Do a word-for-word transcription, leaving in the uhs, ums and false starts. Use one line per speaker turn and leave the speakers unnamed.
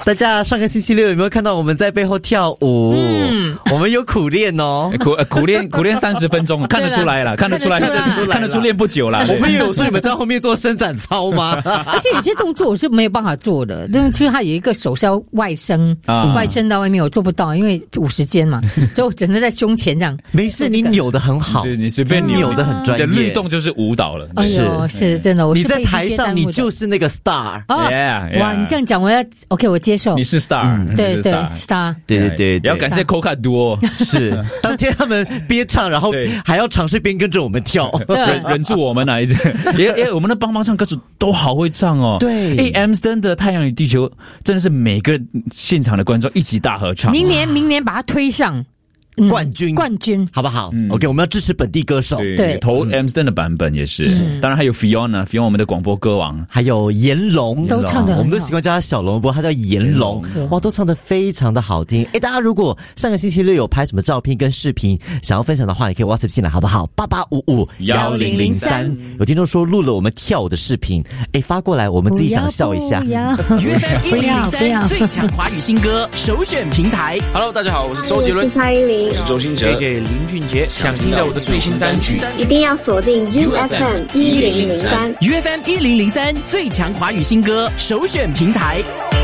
大家上个星期六有没有看到我们在背后跳舞？嗯，我们有苦练哦，
苦呃苦练苦练三十分钟，看得出来了，看得出来，看得出来，看得出练不久了。
我们也有说你们在后面做伸展操吗？
而且有些动作我是没有办法做的，因为就是它有一个手是要外伸，啊、外伸到外面我做不到，因为五十肩嘛，所以我只能在胸前这样。
没事，你扭得很好，
对，你随便
扭得很专业，
律动就是舞蹈了。
哎呦，是真的，我是
你在台上你就是那个 star。
哦
yeah, yeah.
哇，你这样讲我要 OK， 我接受。
你是 star，、嗯、
对对
star
star，
对对对，
也要感谢 Coca Duo，
是当天他们边唱，然后还要尝试边跟着我们跳，
忍忍住我们啊！一直也也我们的帮帮唱歌手都好会唱哦。
对
，A M Ston 的《太阳与地球》真的是每个现场的观众一起大合唱。
明年明年把它推上。
嗯、冠军，
冠军，
好不好、嗯、？OK， 我们要支持本地歌手。
对，
对
投 M Ston 的版本也是，嗯、当然还有 Fiona，Fiona 我们的广播歌王，
还有颜龙，
都唱得很好，
我们都习惯叫他小龙，不过他叫颜龙，哇，都唱得非常的好听。哎，大家如果上个星期六有拍什么照片跟视频想要分享的话，你可以 WhatsApp 进来，好不好？八八五五幺零零三。有听众说录了我们跳舞的视频，哎，发过来，我们自己想笑一下。
U F M 一零零三最强华语新歌首选平台。
Hello， 大家好，我是周杰伦，
我是蔡依林，
我是周兴哲。
林俊杰，想听到我的最新单曲，
一定要锁定 U F M 一零零三
U F M 一零零三最强华语新歌首选平台。